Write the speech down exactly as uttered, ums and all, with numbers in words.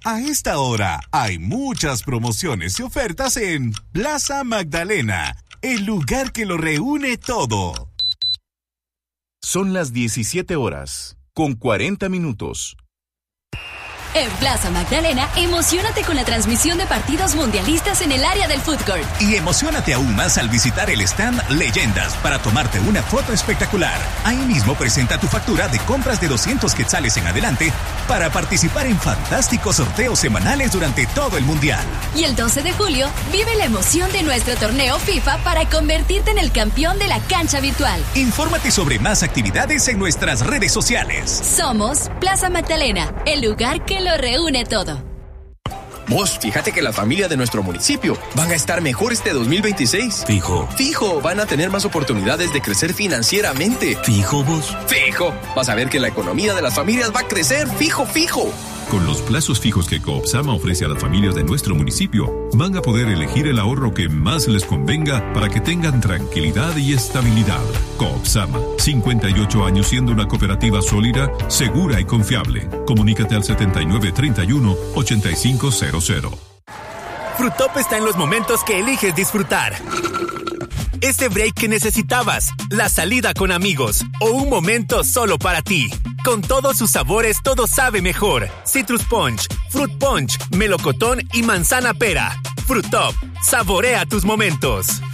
A esta hora hay muchas promociones y ofertas en Plaza Magdalena, el lugar que lo reúne todo. Son las diecisiete horas, con cuarenta minutos. En Plaza Magdalena, emociónate con la transmisión de partidos mundialistas en el área del food court. Y emociónate aún más al visitar el stand Leyendas para tomarte una foto espectacular. Ahí mismo presenta tu factura de compras de doscientos quetzales en adelante para participar en fantásticos sorteos semanales durante todo el mundial. Y el doce de julio, vive la emoción de nuestro torneo FIFA para convertirte en el campeón de la cancha virtual. Infórmate sobre más actividades en nuestras redes sociales. Somos Plaza Magdalena, el lugar que lo reúne todo. Vos, fíjate que la familia de nuestro municipio van a estar mejor este dos mil veintiséis. Fijo. Fijo, van a tener más oportunidades de crecer financieramente. Fijo, vos. Fijo, vas a ver que la economía de las familias va a crecer. Fijo, fijo. Con los plazos fijos que Coopsama ofrece a las familias de nuestro municipio, van a poder elegir el ahorro que más les convenga para que tengan tranquilidad y estabilidad. Coopsama, cincuenta y ocho años siendo una cooperativa sólida, segura y confiable. Comunícate al setenta y nueve treinta y uno ochenta y cinco cero cero. Frutop está en los momentos que eliges disfrutar. Ese break que necesitabas, la salida con amigos o un momento solo para ti. Con todos sus sabores, todo sabe mejor. Citrus Punch, Fruit Punch, Melocotón y Manzana Pera. Frutop, saborea tus momentos.